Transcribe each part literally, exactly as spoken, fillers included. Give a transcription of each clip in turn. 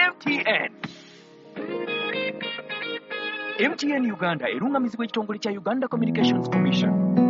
M T N. M T N Uganda erungamizibwa ekitongole kya Uganda Communications Commission.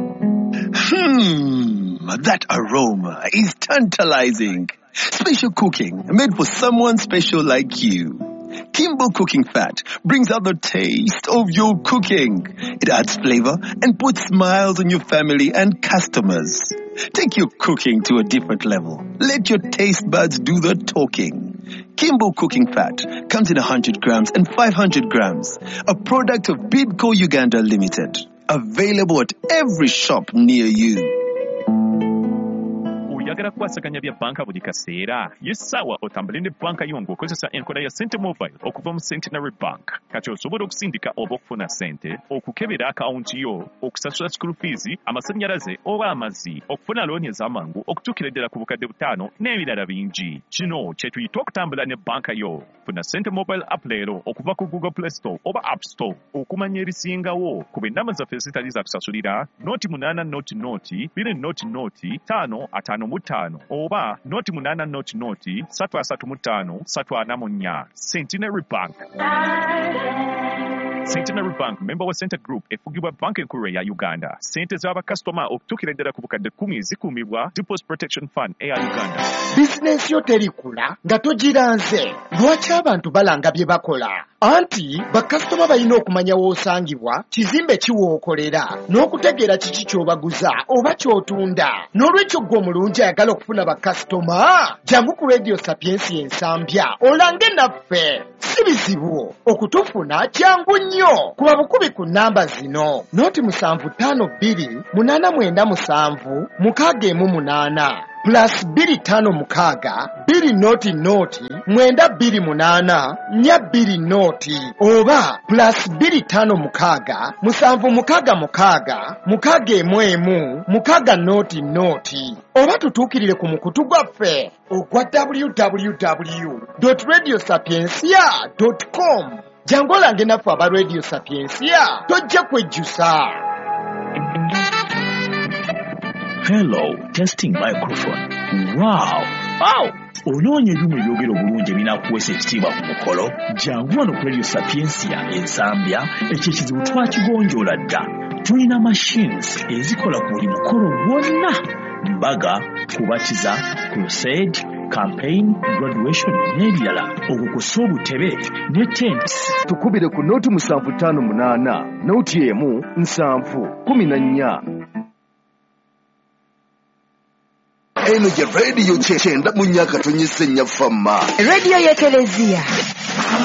Hmm, that aroma is tantalizing. Special cooking made for someone special like you. Kimbo Cooking Fat brings out the taste of your cooking. It adds flavor and puts smiles on your family and customers. Take your cooking to a different level. Let your taste buds do the talking. Kimbo Cooking Fat comes in one hundred grams and five hundred grams. A product of Bidco Uganda Limited. Available at every shop near you. Oyagala kwasaganya bya banka buli kaseera yesawa otambule ne banka yo ng'okozesa enkola ya Sente Mobile okuva mu Centenary Bank. Kati osobola okusindika oba okufuna ssente, okukebera akawunti yo, okusasula school fees, amasannyalaze oba amazzi, okufuna looni ez'amangu, okutuukira ddala ku bukadde butaano n'ebirala bingi. Kino kye tuyita okutambula ne banka yo. Funa Sente Mobile app leero okuva ku Google Play Store oba App Store okumanya ebisingawo ku bennama zaffe ezitali za kusasulira noti munaana noti noti bbiri noti noti ttaano ataano mu ttaano oba noti munaana noti noti ssatu asatu mu ttaano ssatu ana mu nnya. Centenary Bank. Centenary Bank, member wa Center Group, efugibwa banka enkulu ya Uganda. Sente z'abakasitoma okutuukira ddala ku bukadde kkumi zikuumibwa Deposit Protection Fund eya Uganda. Bizinensi yo terikula nga togiranze. Lwaki abantu balanga bye bakola? Anti bakasitoma balina okumanya w'osangibwa, kizimbe kiwookolera, n'okutegeera kiki ky'obaguza oba ky'otunda. N'olwekyo ggwe omulungi ayagala okufuna bakasitoma, jangu ku Radio Sapiensi ensambya olange naffe. Si bizibu okutufuna jangu nnyo kuba bukubi ku nnamba zino: noti musanvu ttaano bbiri munaana mwenda musanvu mukaaga emu munaana plus bbiri ttaano mukaaga bbiri noti noti mwenda bbiri munaana nnya bbiri noti oba plus bbiri ttaano mukaaga musanvu mukaaga mukaaga mukaaga emu emu mukaaga noti noti. Oba tutuukirire ku mukutu gwaffe ogwa w w w dot radio sapiensia dot com. Jangu olange naffe aba Radio Sapiensia tojja kwejjusa. Hello, testing microphone. Wow. Wow. Onoonya ebyuma ebyogera obulungi ebinaakuweesa ekitiibwa ku mukolo. Jangu wano ku Radio Sapiensia ensambya, ekyo ekizibu twakigonjoola dda. Tulina machines ezikola ku buli mukolo gwonna: mbaga, kubatiza, crusade, campaign, graduation n'ebirala. Okukusa obutebe ne tents. Tukubire ku noti musanvu ttaano munaana noti emu nsanvu kumi na nnya. Eno je radio kyenda mu nnyaka tonyese nnya famma. Radio y'Eklezia.